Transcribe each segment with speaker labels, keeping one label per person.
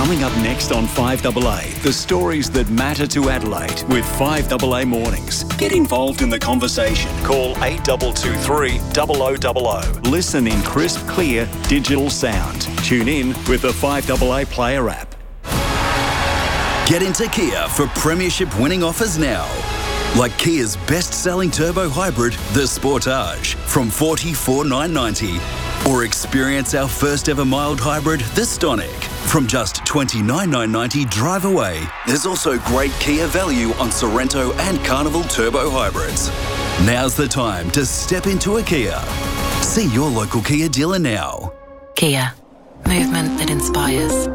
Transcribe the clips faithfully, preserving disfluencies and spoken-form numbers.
Speaker 1: Coming up next on five A A, the stories that matter to Adelaide with five A A Mornings. Get involved in the conversation. Call eight two two three, zero zero zero zero. Listen in crisp, clear, digital sound. Tune in with the five A A Player app.
Speaker 2: Get into Kia for premiership winning offers now. Like Kia's best-selling turbo hybrid, the Sportage, from forty-four thousand nine hundred ninety dollars. Or experience our first ever mild hybrid, the Stonic, from just twenty-nine thousand nine hundred ninety dollars drive away. There's also great Kia value on Sorrento and Carnival turbo hybrids. Now's the time to step into a Kia. See your local Kia dealer now.
Speaker 3: Kia, movement that inspires.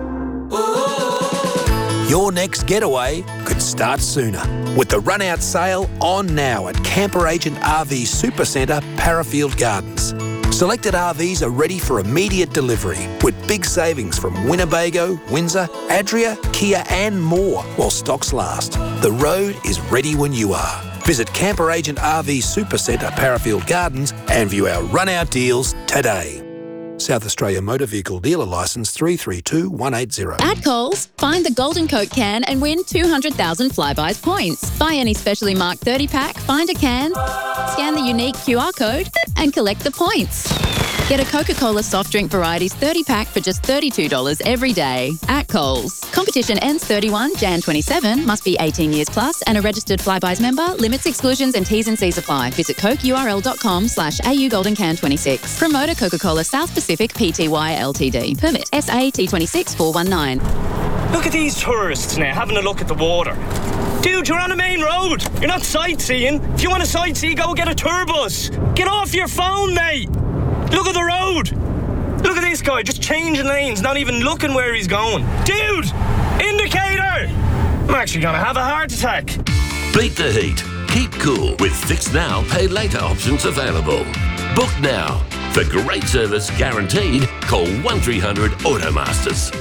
Speaker 4: Your next getaway could start sooner with the run-out sale on now at Camper Agent R V Supercentre, Parafield Gardens. Selected R Vs are ready for immediate delivery with big savings from Winnebago, Windsor, Adria, Kia and more while stocks last. The road is ready when you are. Visit Camper Agent R V Supercentre, Parafield Gardens and view our run-out deals today. South Australia Motor Vehicle Dealer Licence three three two one eight zero.
Speaker 5: At Coles, find the Golden Coke can and win two hundred thousand Flybuys points. Buy any specially marked thirty pack, find a can, scan the unique Q R code and collect the points. Get a Coca-Cola soft drink varieties thirty pack for just thirty-two dollars every day at Coles. Competition ends thirty-first of January twenty-seven. Must be eighteen years plus and a registered Flybuys member. Limits, exclusions and T's and C's apply. Visit cokeurl.com slash AU Golden Can twenty-six. Promoter Coca-Cola South Pacific Pty Ltd. Permit S A T twenty-six four one nine.
Speaker 6: Look at these tourists now having a look at the water. Dude, you're on a main road. You're not sightseeing. If you want to sightsee, go get a tour bus. Get off your phone, mate. Look at the road. Look at this guy just changing lanes, not even looking where he's going. Dude, indicator. I'm actually going to have a heart attack.
Speaker 7: Beat the heat. Keep cool with Fix Now, Pay Later options available. Book now. For great service guaranteed, call one three hundred Automasters.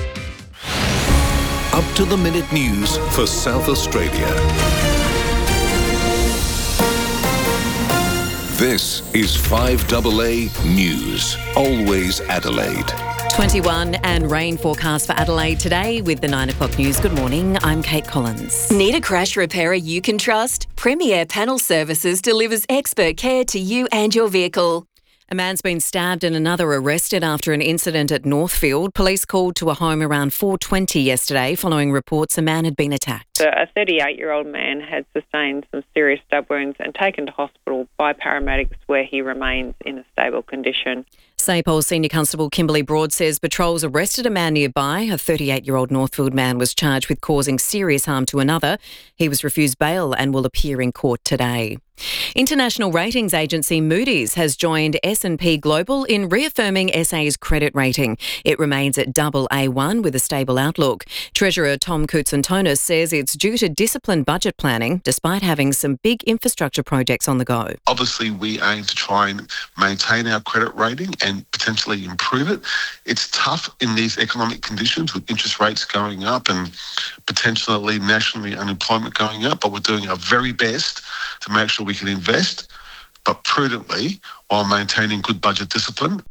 Speaker 8: Up to the minute news for South Australia. This is five A A News. Always Adelaide.
Speaker 9: twenty-one and rain forecast for Adelaide today with the nine o'clock news. Good morning, I'm Kate Collins.
Speaker 10: Need a crash repairer you can trust? Premier Panel Services delivers expert care to you and your vehicle.
Speaker 9: A man's been stabbed and another arrested after an incident at Northfield. Police called to a home around four twenty yesterday following reports a man had been attacked.
Speaker 11: A thirty-eight-year-old man had sustained some serious stab wounds and taken to hospital by paramedics where he remains in a stable condition.
Speaker 9: S A P O L Senior Constable Kimberly Broad says patrols arrested a man nearby. A thirty-eight-year-old Northfield man was charged with causing serious harm to another. He was refused bail and will appear in court today. International ratings agency Moody's has joined S and P Global in reaffirming S A's credit rating. It remains at double A one with a stable outlook. Treasurer Tom Koutsantonis says it's due to disciplined budget planning despite having some big infrastructure projects on the go.
Speaker 12: Obviously, we aim to try and maintain our credit rating and potentially improve it. It's tough in these economic conditions with interest rates going up and potentially nationally unemployment going up, but we're doing our very best to make sure we can invest, but prudently while maintaining good budget discipline.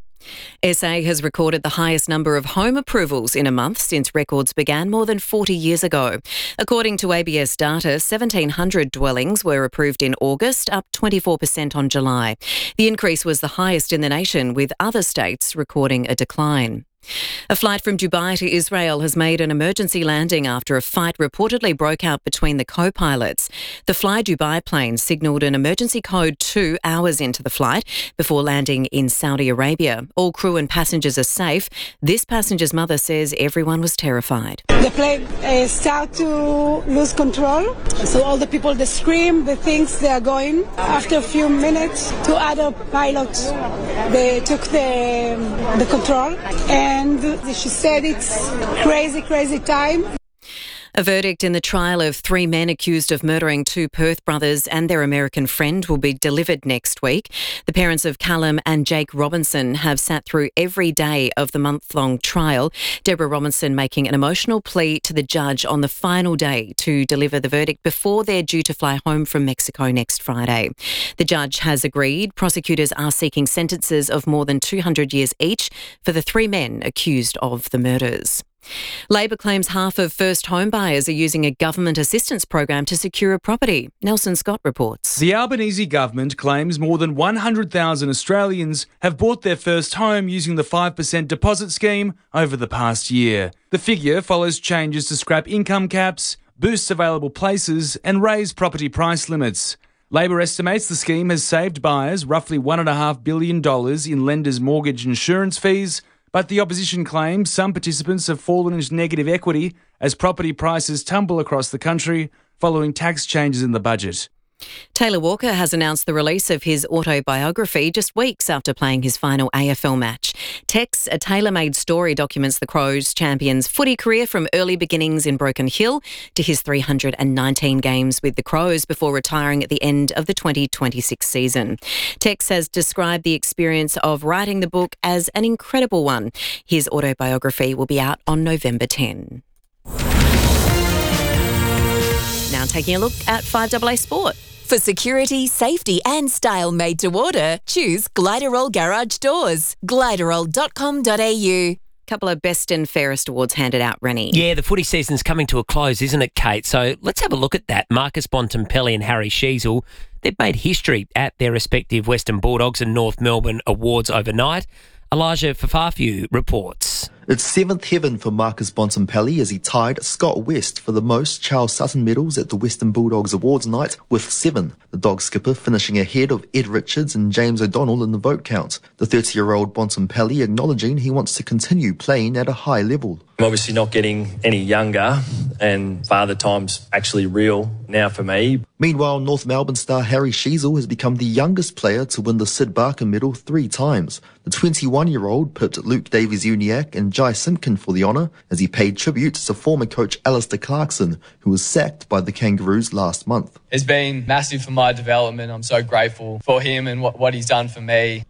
Speaker 9: S A has recorded the highest number of home approvals in a month since records began more than forty years ago. According to A B S data, seventeen hundred dwellings were approved in August, up twenty-four percent on July. The increase was the highest in the nation, with other states recording a decline. A flight from Dubai to Israel has made an emergency landing after a fight reportedly broke out between the co-pilots. The Fly Dubai plane signalled an emergency code two hours into the flight before landing in Saudi Arabia. All crew and passengers are safe. This passenger's mother says everyone was terrified.
Speaker 13: The plane uh, started to lose control, so all the people, they scream, they think they are going. After a few minutes, two other pilots, they took the, the control, and she said it's crazy, crazy time.
Speaker 9: A verdict in the trial of three men accused of murdering two Perth brothers and their American friend will be delivered next week. The parents of Callum and Jake Robinson have sat through every day of the month-long trial. Deborah Robinson making an emotional plea to the judge on the final day to deliver the verdict before they're due to fly home from Mexico next Friday. The judge has agreed. Prosecutors are seeking sentences of more than two hundred years each for the three men accused of the murders. Labor claims half of first home buyers are using a government assistance program to secure a property. Nelson Scott reports.
Speaker 14: The Albanese government claims more than one hundred thousand Australians have bought their first home using the five percent deposit scheme over the past year. The figure follows changes to scrap income caps, boost available places and raise property price limits. Labor estimates the scheme has saved buyers roughly one point five billion dollars in lenders' mortgage insurance fees, but the opposition claims some participants have fallen into negative equity as property prices tumble across the country following tax changes in the budget.
Speaker 9: Taylor Walker has announced the release of his autobiography just weeks after playing his final A F L match. Tex, a tailor-made story, documents the Crows champion's footy career from early beginnings in Broken Hill to his three hundred nineteen games with the Crows before retiring at the end of the twenty twenty-six season. Tex has described the experience of writing the book as an incredible one. His autobiography will be out on November tenth. Now taking a look at five A A Sport.
Speaker 10: For security, safety and style made to order, choose Gliderol Garage Doors. gliderol dot com dot a u.
Speaker 9: Couple of best and fairest awards handed out, Rennie.
Speaker 15: Yeah, the footy season's coming to a close, isn't it, Kate? So let's have a look at that. Marcus Bontempelli and Harry Sheezel, they've made history at their respective Western Bulldogs and North Melbourne awards overnight. Elijah Fafafiu reports.
Speaker 16: It's seventh heaven for Marcus Bontempelli as he tied Scott West for the most Charles Sutton medals at the Western Bulldogs Awards night with seven. The dog skipper finishing ahead of Ed Richards and James O'Donnell in the vote count. The thirty-year-old Bontempelli acknowledging he wants to continue playing at a high level.
Speaker 17: I'm obviously not getting any younger, and Father Time's actually real now for me.
Speaker 16: Meanwhile, North Melbourne star Harry Sheezel has become the youngest player to win the Sid Barker medal three times. The twenty-one-year-old pipped Luke Davies-Uniacke and Jai Simpkin for the honour as he paid tribute to former coach Alistair Clarkson, who was sacked by the Kangaroos last month.
Speaker 18: It's been massive for my development. I'm so grateful for him and what, what he's done for me.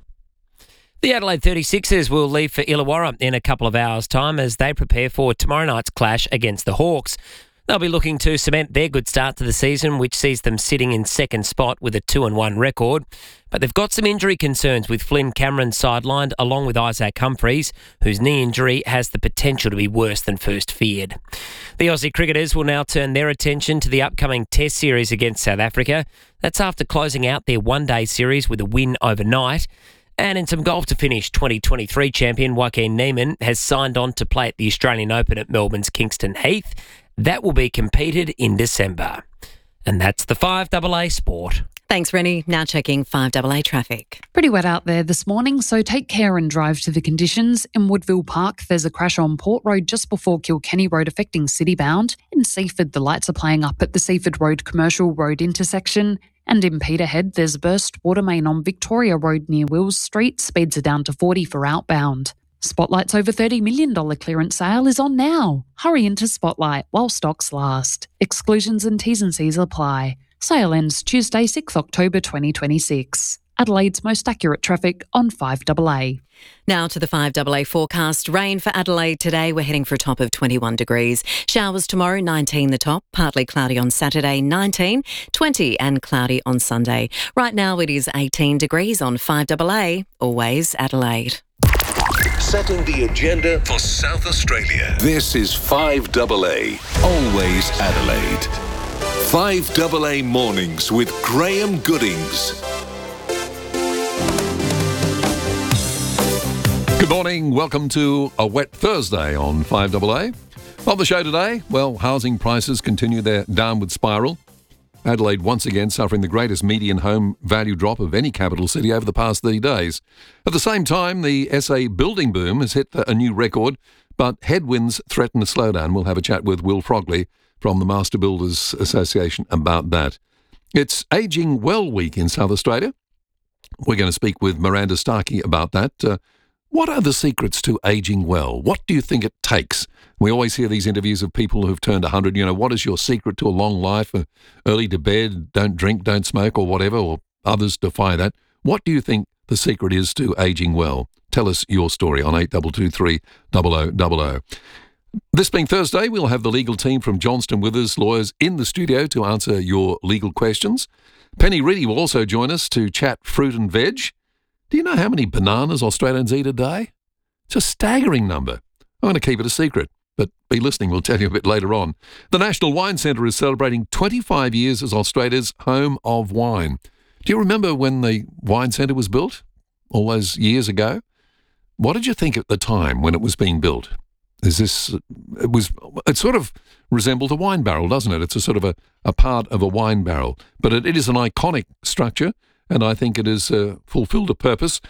Speaker 15: The Adelaide thirty-sixers will leave for Illawarra in a couple of hours' time as they prepare for tomorrow night's clash against the Hawks. They'll be looking to cement their good start to the season, which sees them sitting in second spot with a two and one record. But they've got some injury concerns with Flynn Cameron sidelined along with Isaac Humphries, whose knee injury has the potential to be worse than first feared. The Aussie cricketers will now turn their attention to the upcoming Test series against South Africa. That's after closing out their one-day series with a win overnight. And in some golf to finish, twenty twenty-three champion Joaquin Niemann has signed on to play at the Australian Open at Melbourne's Kingston Heath. That will be competed in December. And that's the five A A Sport.
Speaker 9: Thanks, Rennie. Now checking five A A traffic.
Speaker 19: Pretty wet out there this morning, so take care and drive to the conditions. In Woodville Park, there's a crash on Port Road just before Kilkenny Road affecting Citybound. In Seaford, the lights are playing up at the Seaford Road Commercial Road intersection. And in Peterhead, there's a burst water main on Victoria Road near Wills Street. Speeds are down to forty for outbound. Spotlight's over thirty million dollars clearance sale is on now. Hurry into Spotlight while stocks last. Exclusions and T's and C's apply. Sale ends Tuesday, sixth of October twenty twenty-six. Adelaide's most accurate traffic on five A A.
Speaker 9: Now to the five A A forecast. Rain for Adelaide today. We're heading for a top of twenty-one degrees. Showers tomorrow, nineteen the top. Partly cloudy on Saturday, nineteen. twenty and cloudy on Sunday. Right now it is eighteen degrees on five A A. Always Adelaide.
Speaker 8: Setting the agenda for South Australia. This is five A A. Always Adelaide. five A A Mornings with Graham Goodings.
Speaker 20: Good morning. Welcome to a wet Thursday on five A A. On the show today, well, housing prices continue their downward spiral. Adelaide once again suffering the greatest median home value drop of any capital city over the past thirty days. At the same time, the S A building boom has hit a new record, but headwinds threaten a slowdown. We'll have a chat with Will Frogley from the Master Builders Association about that. It's Ageing Well Week in South Australia. We're going to speak with Miranda Starkey about that. Uh, What are the secrets to ageing well? What do you think it takes? We always hear these interviews of people who've turned one hundred. You know, what is your secret to a long life? Uh, early to bed, don't drink, don't smoke, or whatever, or others defy that. What do you think the secret is to ageing well? Tell us your story on eight two two three, zero zero zero zero. This being Thursday, we'll have the legal team from Johnston Withers Lawyers in the studio to answer your legal questions. Penny Reedy will also join us to chat fruit and veg. Do you know how many bananas Australians eat a day? It's a staggering number. I'm going to keep it a secret. but be listening, we'll tell you a bit later on. The National Wine Centre is celebrating twenty-five years as Australia's home of wine. Do you remember when the Wine Centre was built all those years ago? What did you think at the time when it was being built? Is this, it was, it sort of resembled a wine barrel, doesn't it? It's a sort of a, a part of a wine barrel, but it, it is an iconic structure, and I think it has uh, fulfilled a purpose.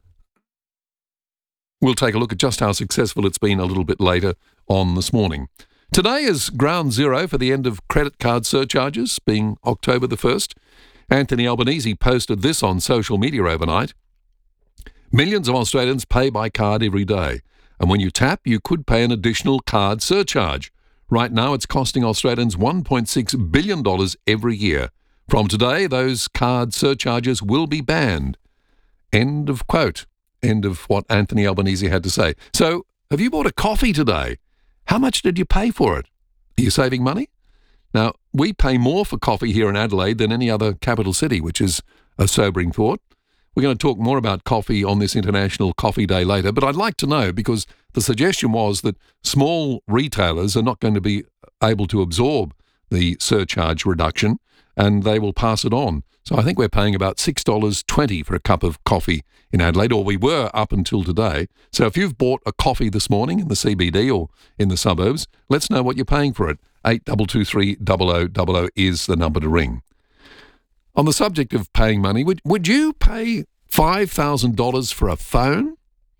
Speaker 20: We'll take a look at just how successful it's been a little bit later on this morning. Today is ground zero for the end of credit card surcharges, being October the first. Anthony Albanese posted this on social media overnight. Millions of Australians pay by card every day, and when you tap, you could pay an additional card surcharge. Right now, it's costing Australians one point six billion dollars every year. From today, those card surcharges will be banned. End of quote. End of what Anthony Albanese had to say. So, have you bought a coffee today? How much did you pay for it? Are you saving money? Now, we pay more for coffee here in Adelaide than any other capital city, which is a sobering thought. We're going to talk more about coffee on this International Coffee Day later, but I'd like to know, because the suggestion was that small retailers are not going to be able to absorb the surcharge reduction, and they will pass it on. So I think we're paying about six dollars twenty for a cup of coffee in Adelaide, or we were up until today. So if you've bought a coffee this morning in the C B D or in the suburbs, let's know what you're paying for it. eight two two three, zero zero zero zero is the number to ring. On the subject of paying money, would, would you pay five thousand dollars for a phone?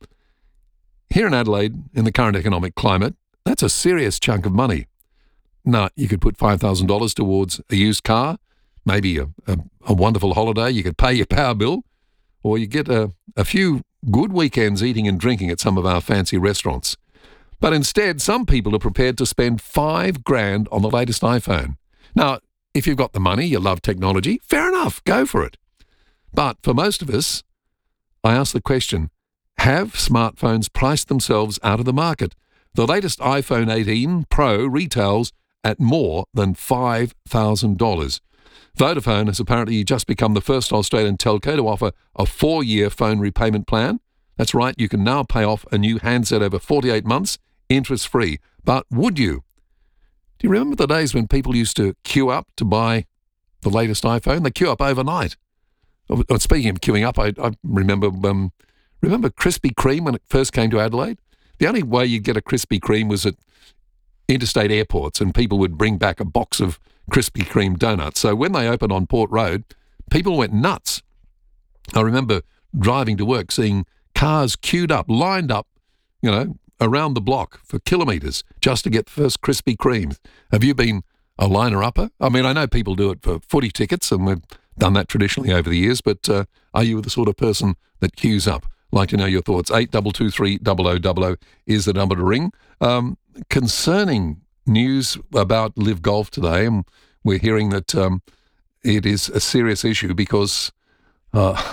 Speaker 20: Here in Adelaide, in the current economic climate, that's a serious chunk of money. Now, you could put five thousand dollars towards a used car, maybe a, a, a wonderful holiday, you could pay your power bill, or you get a, a few good weekends eating and drinking at some of our fancy restaurants. But instead, some people are prepared to spend five grand on the latest iPhone. Now, if you've got the money, you love technology, fair enough, go for it. But for most of us, I ask the question, have smartphones priced themselves out of the market? The latest iPhone eighteen Pro retails at more than five thousand dollars. Vodafone has apparently just become the first Australian telco to offer a four-year phone repayment plan. That's right, you can now pay off a new handset over forty-eight months, interest-free. But would you? Do you remember the days when people used to queue up to buy the latest iPhone? They queue up overnight. Speaking of queuing up, I, I remember um, remember Krispy Kreme when it first came to Adelaide? The only way you'd get a Krispy Kreme was at interstate airports, and people would bring back a box of Krispy Kreme donuts. So when they opened on Port Road, people went nuts. I remember driving to work, seeing cars queued up, lined up, you know, around the block for kilometres just to get the first Krispy Kreme. Have you been a liner-upper? I mean, I know people do it for footy tickets, and we've done that traditionally over the years, but uh, are you the sort of person that queues up? Like to know your thoughts. eight two two three, zero zero zero zero is the number to ring. Um, concerning news about Live Golf today, and we're hearing that um, it is a serious issue because uh,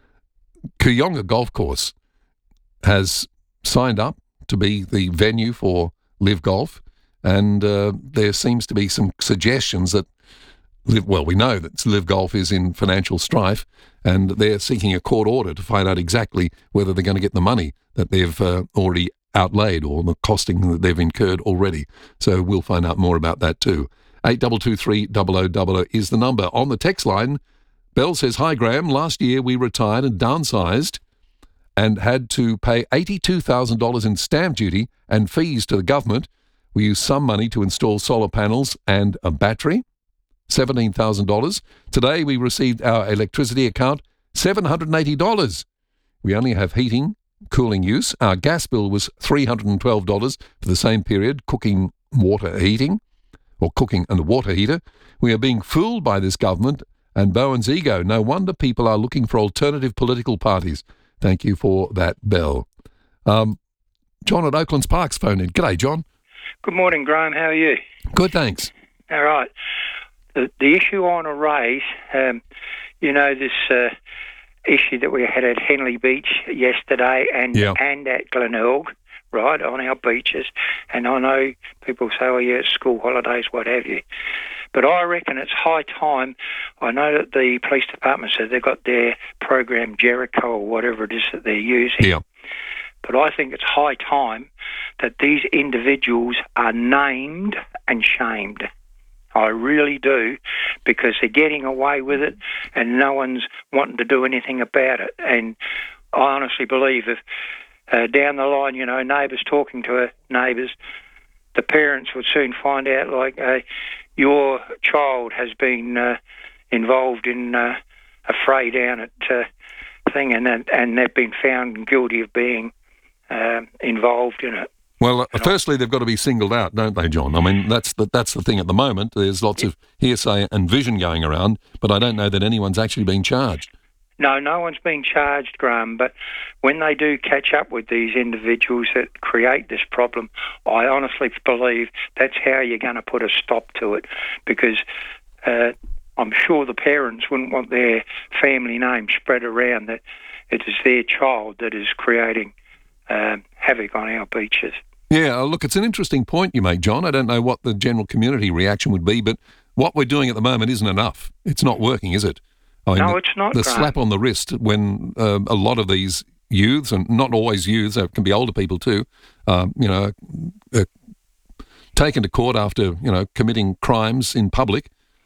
Speaker 20: Kooyonga Golf Course has signed up to be the venue for Live Golf, and uh, there seems to be some suggestions that Live, well, we know that Live Golf is in financial strife, and they're seeking a court order to find out exactly whether they're going to get the money that they've uh, already outlaid or the costing that they've incurred already. So we'll find out more about that too. eight two two three, zero zero zero zero is the number. On the text line, Bell says, "Hi Graham, last year we retired and downsized and had to pay eighty-two thousand dollars in stamp duty and fees to the government. We used some money to install solar panels and a battery, seventeen thousand dollars. Today we received our electricity account, seven hundred eighty dollars. We only have heating, cooling use. Our gas bill was three hundred twelve dollars for the same period, cooking, water heating, or cooking and a water heater. We are being fooled by this government and Bowen's ego. No wonder people are looking for alternative political parties." Thank you for that, Bell. Um, John at Oaklands Park's phoned in. G'day, John.
Speaker 21: Good morning, Graham. How are you?
Speaker 20: Good, thanks.
Speaker 21: All right. The, the issue I want to raise, um, you know, this uh, issue that we had at Henley Beach yesterday and
Speaker 20: yeah.
Speaker 21: and at Glenelg, right, on our beaches. And I know people say, oh, yeah, it's school holidays, what have you. But I reckon it's high time. I know that the police department said they've got their program Jericho or whatever it is that they're using.
Speaker 20: Yeah.
Speaker 21: But I think it's high time that these individuals are named and shamed. I really do, because they're getting away with it and no one's wanting to do anything about it. And I honestly believe if uh, down the line, you know, neighbours talking to her neighbours, the parents would soon find out, like, uh, your child has been uh, involved in uh, a fray down at uh, thing, and and they've been found guilty of being uh, involved in it.
Speaker 20: Well, uh, firstly, they've got to be singled out, don't they, John? I mean, that's the, that's the thing at the moment. There's lots of hearsay and vision going around, but I don't know that anyone's actually being charged.
Speaker 21: No, no one's being charged, Graham, but when they do catch up with these individuals that create this problem, I honestly believe that's how you're going to put a stop to it, because uh, I'm sure the parents wouldn't want their family name spread around that it is their child that is creating uh, havoc on our beaches.
Speaker 20: Yeah, look, it's an interesting point you make, John. I don't know what the general community reaction would be, but what we're doing at the moment isn't enough. It's not working, is it? I mean,
Speaker 21: no, it's not.
Speaker 20: The
Speaker 21: Graham.
Speaker 20: slap on the wrist when uh, a lot of these youths, and not always youths, it can be older people too, um, you know, uh, taken to court after, you know, committing crimes in public,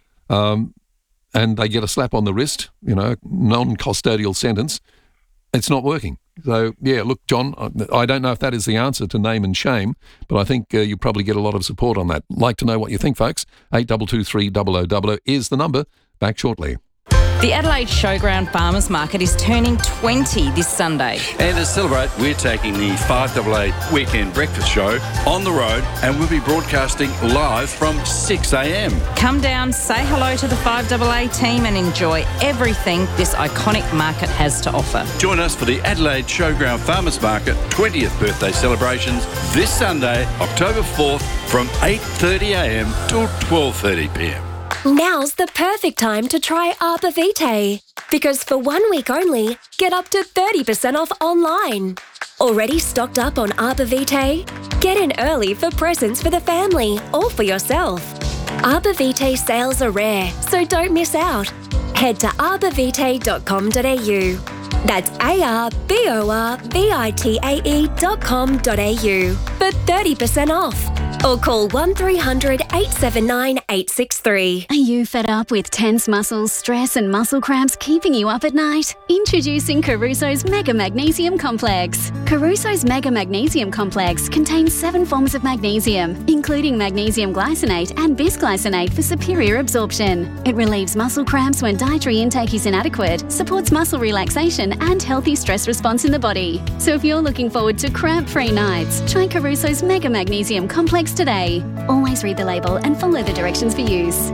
Speaker 20: um, and they get a slap on the wrist, you know, non-custodial sentence. It's not working. So, yeah, look, John, I don't know if that is the answer to name and shame, but I think uh, you probably get a lot of support on that. Like to know what you think, folks. eight two two three double oh double oh is the number. Back shortly.
Speaker 1: The Adelaide Showground Farmers Market is turning twenty this Sunday.
Speaker 22: And to celebrate, we're taking the five double A Weekend Breakfast Show on the road, and we'll be broadcasting live from six a.m.
Speaker 1: Come down, say hello to the five double A team and enjoy everything this iconic market has to offer.
Speaker 22: Join us for the Adelaide Showground Farmers Market twentieth birthday celebrations this Sunday, October fourth, from eight thirty a.m. till twelve thirty p.m.
Speaker 23: Now's the perfect time to try Arbor Vitae, because for one week only, get up to thirty percent off online. Already stocked up on Arbor Vitae? Get in early for presents for the family or for yourself. Arbor Vitae sales are rare, so don't miss out. Head to arbor vitae dot com dot a u. That's A R B O R V I T A E dot com dot a u for thirty percent off. Or call one three hundred eight seven nine eight six three.
Speaker 24: Are you fed up with tense muscles, stress and muscle cramps keeping you up at night? Introducing Caruso's Mega Magnesium Complex. Caruso's Mega Magnesium Complex contains seven forms of magnesium, including magnesium glycinate and bisglycinate for superior absorption. It relieves muscle cramps when dietary intake is inadequate, supports muscle relaxation and healthy stress response in the body. So if you're looking forward to cramp-free nights, try Caruso's Mega Magnesium Complex today. Always read the label and follow the directions for use.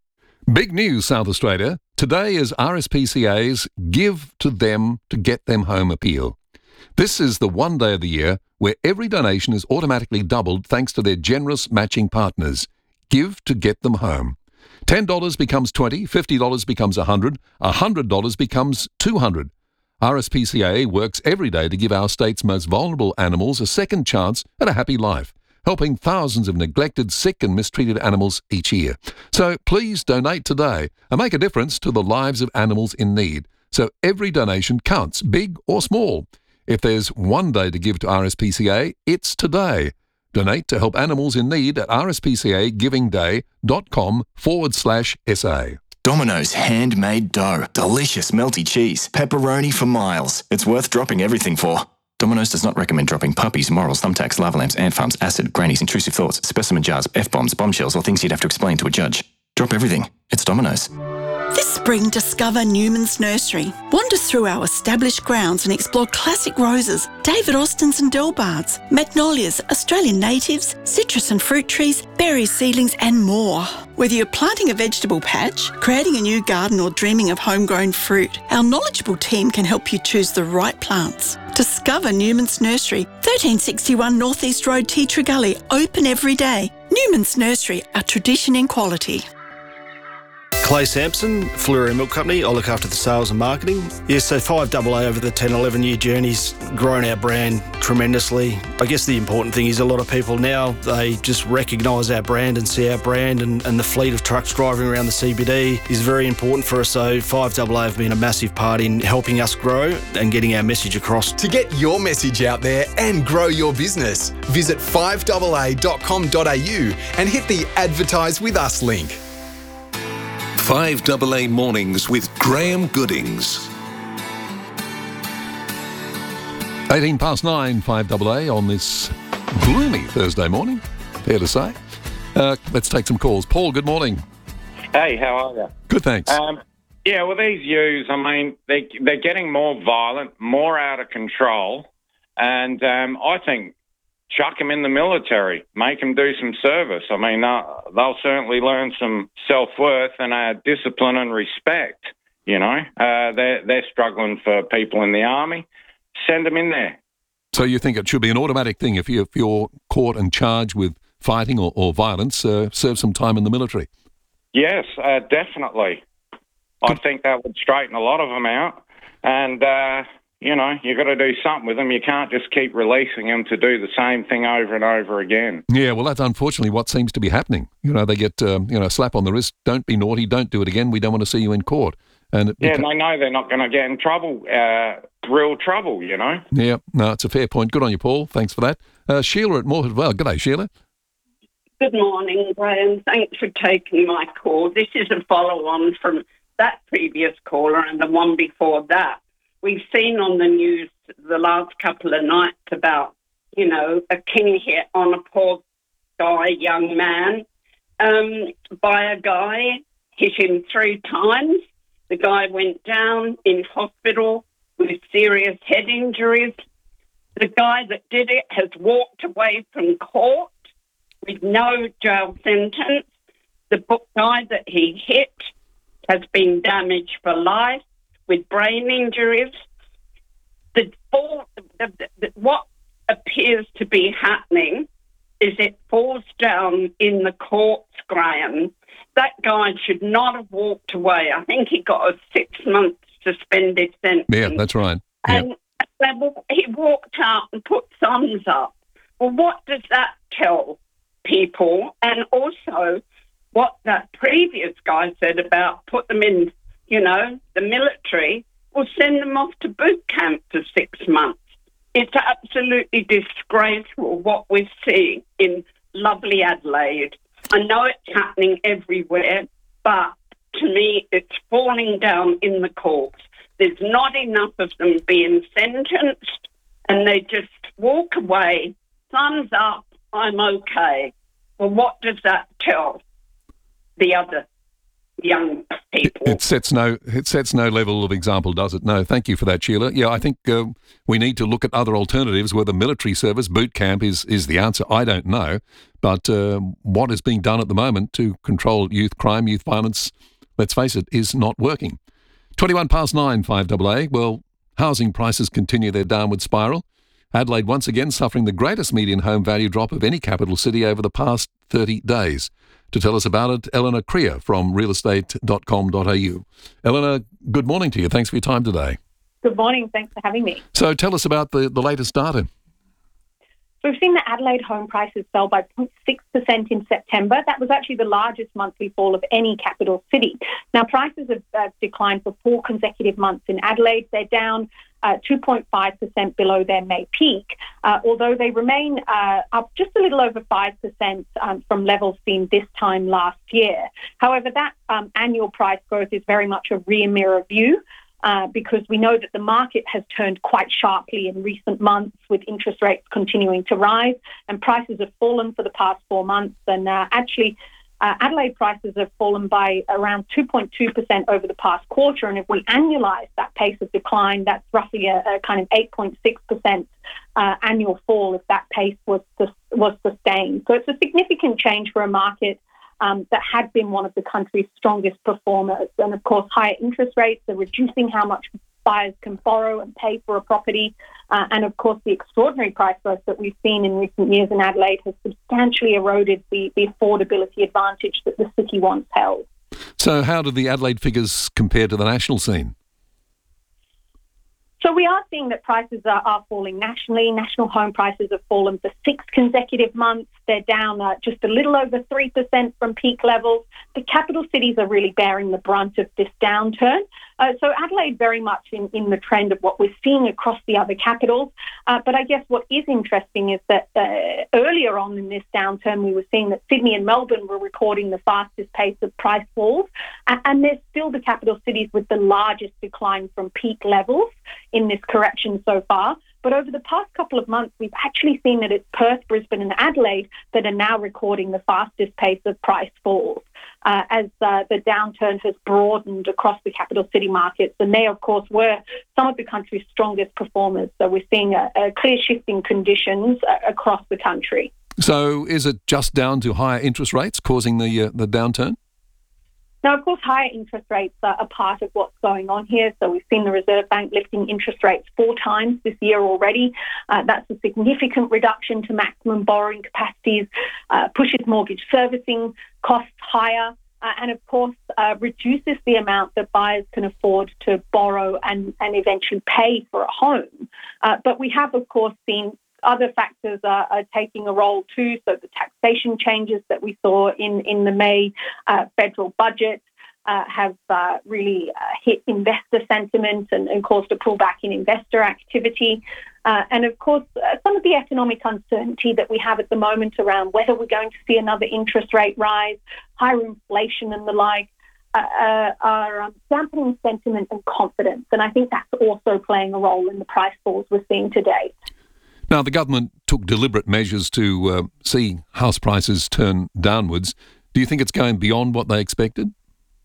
Speaker 20: Big news, South Australia. Today is R S P C A's Give to Them to Get Them Home appeal. This is the one day of the year where every donation is automatically doubled thanks to their generous matching partners. Give to Get Them Home. ten dollars becomes twenty dollars, fifty dollars becomes one hundred dollars, one hundred dollars becomes two hundred dollars. R S P C A works every day to give our state's most vulnerable animals a second chance at a happy life, helping thousands of neglected, sick and mistreated animals each year. So please donate today and make a difference to the lives of animals in need. So every donation counts, big or small. If there's one day to give to R S P C A, it's today. Donate to help animals in need at rspcagivingday.com forward slash SA.
Speaker 25: Domino's handmade dough, delicious melty cheese, pepperoni for miles. It's worth dropping everything for. Domino's does not recommend dropping puppies, morals, thumbtacks, lava lamps, ant farms, acid, grannies, intrusive thoughts, specimen jars, F-bombs, bombshells, or things you'd have to explain to a judge. Drop everything. It's Domino's.
Speaker 26: This spring, discover Newman's Nursery. Wander through our established grounds and explore classic roses, David Austins and Delbards, magnolias, Australian natives, citrus and fruit trees, berries, seedlings and more. Whether you're planting a vegetable patch, creating a new garden or dreaming of homegrown fruit, our knowledgeable team can help you choose the right plants. Discover Newman's Nursery, thirteen sixty-one North East Road, Teatree Gully, open every day. Newman's Nursery, a tradition in quality.
Speaker 2: Clay Sampson, Fleurieu Milk Company. I look after the sales and marketing. Yeah, so five double A over the ten, eleven year journey's grown our brand tremendously. I guess the important thing is a lot of people now, they just recognise our brand and see our brand, and, and the fleet of trucks driving around the C B D is very important for us. So five double A have been a massive part in helping us grow and getting our message across.
Speaker 3: To get your message out there and grow your business, visit five A A dot com dot a u and hit the Advertise with Us link.
Speaker 8: five double A Mornings with Graham Goodings.
Speaker 20: eighteen past nine, five double A on this gloomy Thursday morning, fair to say. Uh, let's take some calls. Paul, good morning.
Speaker 4: Hey, how are you?
Speaker 20: Good, thanks.
Speaker 4: Um, yeah, well, these ewes, I mean, they, they're getting more violent, more out of control, and um, I think chuck them in the military, make them do some service. I mean, uh, they'll certainly learn some self-worth and uh, discipline and respect, you know. Uh, they're, they're struggling for people in the army. Send them in there.
Speaker 20: So you think it should be an automatic thing if, you, if you're caught and charged with fighting or, or violence, uh, serve some time in the military?
Speaker 4: Yes, uh, definitely. I think that would straighten a lot of them out. And, uh, you know, you've got to do something with them. You can't just keep releasing them to do the same thing over and over again.
Speaker 20: Yeah, well, that's unfortunately what seems to be happening. You know, they get, um, you know, a slap on the wrist, don't be naughty, don't do it again, we don't want to see you in court. And it
Speaker 4: Yeah,
Speaker 20: beca-
Speaker 4: they know they're not going to get in trouble, uh, real trouble, you know.
Speaker 20: Yeah, no, it's a fair point. Good on you, Paul. Thanks for that. Uh, Sheila at Moorhead Vale. G'day, Sheila.
Speaker 5: Good morning, Graham. Thanks for taking my call. This is a follow-on from that previous caller and the one before that. We've seen on the news the last couple of nights about, you know, a king hit on a poor guy, young man, um, by a guy, hit him three times. The guy went down in hospital with serious head injuries. The guy that did it has walked away from court with no jail sentence. The guy that he hit has been damaged for life with brain injuries. The, fall, the, the, the what appears to be happening is it falls down in the courts, Graham. That guy should not have walked away. I think he got a six-month suspended sentence.
Speaker 20: Yeah, that's right.
Speaker 5: And he walked out and put thumbs up. Well, what does that tell people? And also what that previous guy said about put them in, you know, the military, will send them off to boot camp for six months. It's absolutely disgraceful what we're seeing in lovely Adelaide. I know it's happening everywhere, but to me, it's falling down in the courts. There's not enough of them being sentenced, and they just walk away, thumbs up, I'm okay. Well, what does that tell the other young people?
Speaker 20: It, it sets no it sets no level of example, does it? No, thank you for that, Sheila. Yeah, I think uh, we need to look at other alternatives. Whether military service, boot camp is, is the answer, I don't know. But uh, what is being done at the moment to control youth crime, youth violence, let's face it, is not working. twenty-one past nine, five double A. Well, housing prices continue their downward spiral. Adelaide once again suffering the greatest median home value drop of any capital city over the past thirty days. To tell us about it, Eleanor Creer from real estate dot com dot a u. Eleanor, good morning to you. Thanks for your time today.
Speaker 6: Good morning. Thanks for having me.
Speaker 20: So tell us about the, the latest data.
Speaker 6: So we've seen that Adelaide home prices fell by zero point six percent in September. That was actually the largest monthly fall of any capital city. Now, prices have uh, declined for four consecutive months in Adelaide. They're down uh, two point five percent below their May peak, uh, although they remain uh, up just a little over five percent um, from levels seen this time last year. However, that um, annual price growth is very much a rear mirror view. Uh, because we know that the market has turned quite sharply in recent months with interest rates continuing to rise, and prices have fallen for the past four months. And uh, actually, uh, Adelaide prices have fallen by around two point two percent over the past quarter. And if we annualise that pace of decline, that's roughly a, a kind of eight point six percent uh, annual fall if that pace was was sustained. So it's a significant change for a market Um, that had been one of the country's strongest performers. And of course, higher interest rates are reducing how much buyers can borrow and pay for a property. Uh, and of course, the extraordinary price growth that we've seen in recent years in Adelaide has substantially eroded the, the affordability advantage that the city once held.
Speaker 20: So how do the Adelaide figures compare to the national scene?
Speaker 6: So we are seeing that prices are, are falling nationally. National home prices have fallen for six consecutive months. They're down uh, just a little over three percent from peak levels. The capital cities are really bearing the brunt of this downturn. Uh, so Adelaide very much in, in the trend of what we're seeing across the other capitals. Uh, but I guess what is interesting is that uh, earlier on in this downturn, we were seeing that Sydney and Melbourne were recording the fastest pace of price falls. And, and they're still the capital cities with the largest decline from peak levels in this correction so far. But over the past couple of months, we've actually seen that it's Perth, Brisbane and Adelaide that are now recording the fastest pace of price falls uh, as uh, the downturn has broadened across the capital city markets. And they, of course, were some of the country's strongest performers. So we're seeing a, a clear shift in conditions uh, across the country.
Speaker 20: So is it just down to higher interest rates causing the uh, the downturn?
Speaker 6: Now, of course, higher interest rates are a part of what's going on here. So we've seen the Reserve Bank lifting interest rates four times this year already. Uh, that's a significant reduction to maximum borrowing capacities, uh, pushes mortgage servicing costs higher, uh, and, of course, uh, reduces the amount that buyers can afford to borrow and, and eventually pay for a home. Uh, but we have, of course, seen other factors are, are taking a role too. So the taxation changes that we saw in, in the May uh, federal budget uh, have uh, really uh, hit investor sentiment and, and caused a pullback in investor activity. Uh, and of course, uh, some of the economic uncertainty that we have at the moment around whether we're going to see another interest rate rise, higher inflation and the like, Uh, uh, are um, dampening sentiment and confidence. And I think that's also playing a role in the price falls we're seeing today.
Speaker 20: Now, the government took deliberate measures to uh, see house prices turn downwards. Do you think it's going beyond what they expected?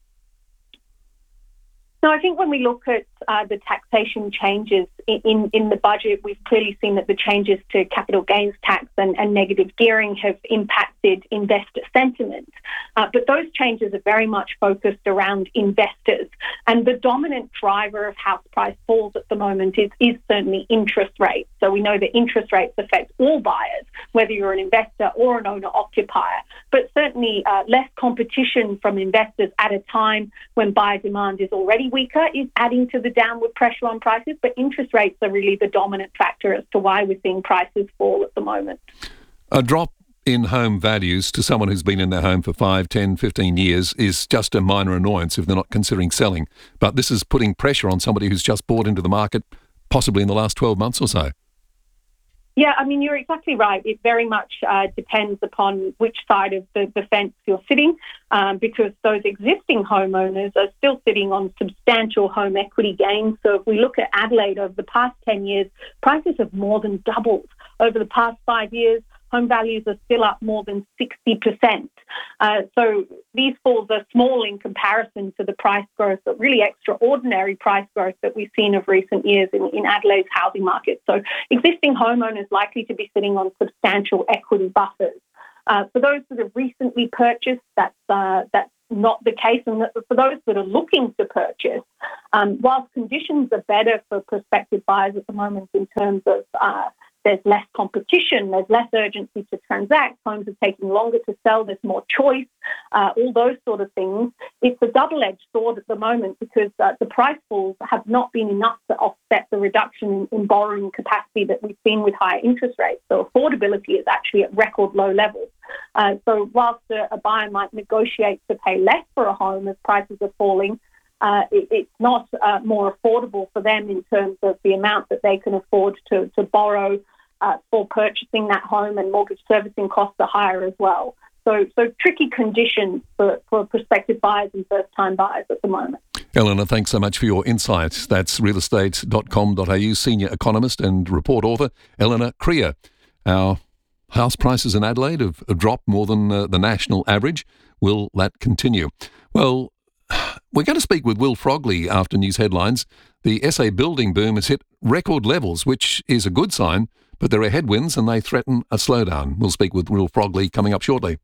Speaker 6: No, I think when we look at uh, the taxation changes in, in, in the budget, we've clearly seen that the changes to capital gains tax and, and negative gearing have impacted investor sentiment. Uh, but those changes are very much focused around investors. And the dominant driver of house price falls at the moment is, is certainly interest rates. So we know that interest rates affect all buyers, whether you're an investor or an owner-occupier. But certainly uh, less competition from investors at a time when buyer demand is already weaker is adding to the downward pressure on prices, but interest rates are really the dominant factor as to why we're seeing prices fall at the moment.
Speaker 20: A drop in home values to someone who's been in their home for five, ten, fifteen years is just a minor annoyance if they're not considering selling. But this is putting pressure on somebody who's just bought into the market, possibly in the last twelve months or so.
Speaker 6: Yeah, I mean, you're exactly right. It very much uh, depends upon which side of the, the fence you're sitting, um, because those existing homeowners are still sitting on substantial home equity gains. So if we look at Adelaide over the past ten years, prices have more than doubled. Over the past five years, home values are still up more than sixty percent. Uh, so these falls are small in comparison to the price growth, but really extraordinary price growth that we've seen of recent years in, in Adelaide's housing market. So existing homeowners likely to be sitting on substantial equity buffers. Uh, for those that have recently purchased, that's, uh, that's not the case. And for those that are looking to purchase, um, whilst conditions are better for prospective buyers at the moment in terms of uh, there's less competition, there's less urgency to transact, homes are taking longer to sell, there's more choice, uh, all those sort of things. It's a double-edged sword at the moment because uh, the price falls have not been enough to offset the reduction in, in borrowing capacity that we've seen with higher interest rates. So affordability is actually at record low levels. Uh, so whilst a, a buyer might negotiate to pay less for a home as prices are falling, Uh, it, it's not uh, more affordable for them in terms of the amount that they can afford to, to borrow uh, for purchasing that home, and mortgage servicing costs are higher as well. So, so tricky conditions for, for prospective buyers and first-time buyers at the moment.
Speaker 20: Eleanor, thanks so much for your insights. That's real estate dot com dot a u senior economist and report author Eleanor Creer. Our house prices in Adelaide have, have dropped more than uh, the national average. Will that continue? Well, we're going to speak with Will Frogley after news headlines. The S A building boom has hit record levels, which is a good sign, but there are headwinds and they threaten a slowdown. We'll speak with Will Frogley coming up shortly.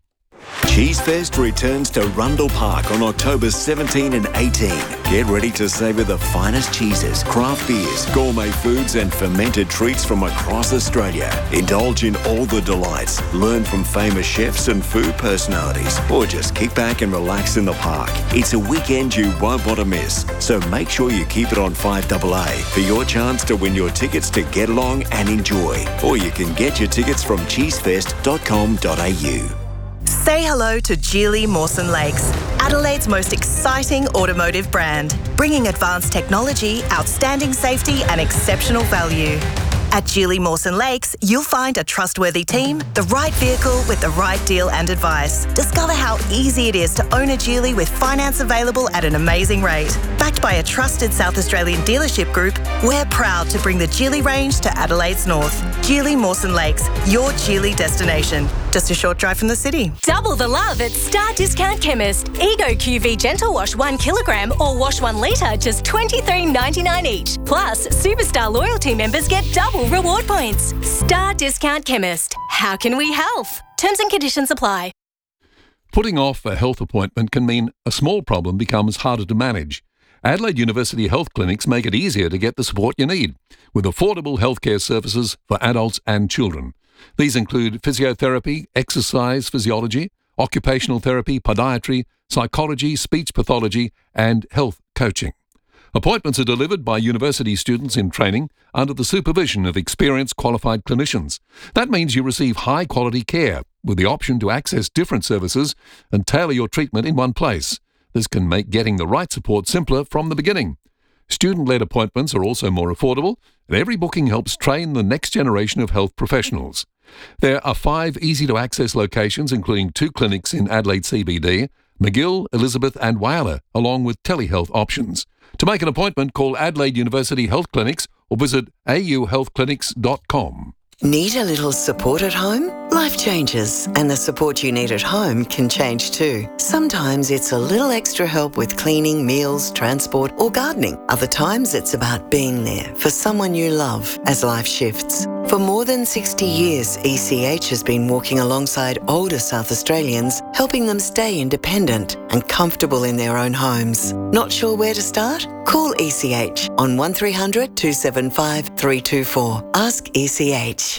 Speaker 7: Cheesefest returns to Rundle Park on October seventeenth and eighteenth. Get ready to savour the finest cheeses, craft beers, gourmet foods and fermented treats from across Australia. Indulge in all the delights, learn from famous chefs and food personalities, or just kick back and relax in the park. It's a weekend you won't want to miss, so make sure you keep it on five A A for your chance to win your tickets to get along and enjoy. Or you can get your tickets from cheesefest dot com dot a u.
Speaker 10: Say hello to Geely Mawson Lakes, Adelaide's most exciting automotive brand, bringing advanced technology, outstanding safety and exceptional value. At Geely Mawson Lakes, you'll find a trustworthy team, the right vehicle with the right deal and advice. Discover how easy it is to own a Geely with finance available at an amazing rate. Backed by a trusted South Australian dealership group, we're proud to bring the Geely range to Adelaide's north. Geely Mawson Lakes, your Geely destination. Just a short drive from the city.
Speaker 23: Double the love at Star Discount Chemist. Ego Q V Gentle Wash one kilogram or Wash one litre, just twenty-three ninety-nine each. Plus, Superstar Loyalty members get double reward points. Star Discount Chemist. How can we help? Terms and conditions apply.
Speaker 20: Putting off a health appointment can mean a small problem becomes harder to manage. Adelaide University Health Clinics make it easier to get the support you need, with affordable healthcare services for adults and children. These include physiotherapy, exercise physiology, occupational therapy, podiatry, psychology, speech pathology, and health coaching. Appointments are delivered by university students in training under the supervision of experienced qualified clinicians. That means you receive high-quality care with the option to access different services and tailor your treatment in one place. This can make getting the right support simpler from the beginning. Student-led appointments are also more affordable, and every booking helps train the next generation of health professionals. There are five easy-to-access locations, including two clinics in Adelaide C B D, McGill, Elizabeth and Whyalla, along with telehealth options. To make an appointment, call Adelaide University Health Clinics or visit a u health clinics dot com.
Speaker 11: Need a little support at home? Life changes, and the support you need at home can change too. Sometimes it's a little extra help with cleaning, meals, transport, or gardening. Other times it's about being there for someone you love as life shifts. For more than sixty years, E C H has been walking alongside older South Australians, helping them stay independent and comfortable in their own homes. Not sure where to start? Call E C H on one three hundred two seven five three two four. Ask E C H.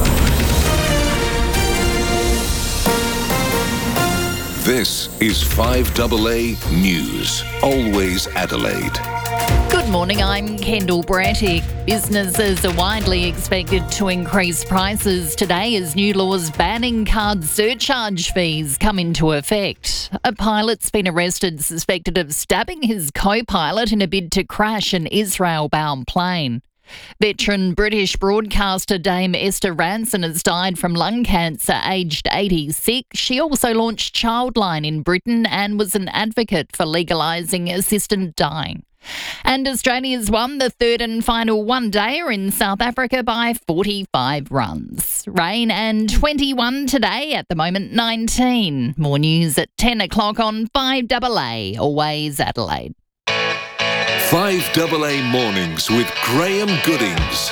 Speaker 8: This is five A A News, always Adelaide.
Speaker 12: Good morning, I'm Kendall Brattick. Businesses are widely expected to increase prices today as new laws banning card surcharge fees come into effect. A pilot's been arrested suspected of stabbing his co-pilot in a bid to crash an Israel-bound plane. Veteran British broadcaster Dame Esther Ranson has died from lung cancer aged eighty-six. She also launched Childline in Britain and was an advocate for legalising assisted dying. And Australia's won the third and final one-dayer in South Africa by forty-five runs. Rain and twenty-one today, at the moment nineteen. More news at ten o'clock on five A A, always Adelaide.
Speaker 8: five A A Mornings with Graham Goodings.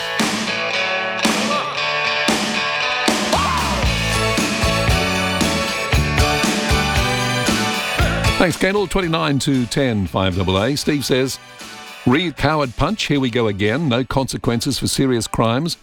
Speaker 20: Thanks, Kendall. twenty-nine to ten, five A A. Steve says, "Re coward punch, here we go again. No consequences for serious crimes.